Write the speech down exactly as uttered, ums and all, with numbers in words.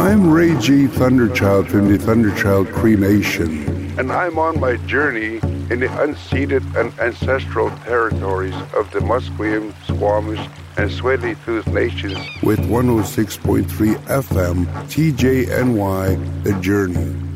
I'm Ray G. Thunderchild from the Thunderchild Cree Nation. And I'm on my journey in the unceded and ancestral territories of the Musqueam, Squamish, and Tsleil-Waututh nations with one oh six point three F M T J N Y, The Journey.